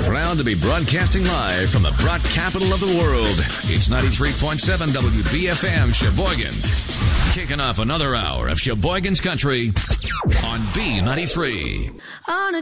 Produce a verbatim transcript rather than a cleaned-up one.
Proud to be broadcasting live from the broad capital of the world. It's ninety-three point seven W B F M Sheboygan. Kicking off another hour of Sheboygan's Country on B ninety-three. On a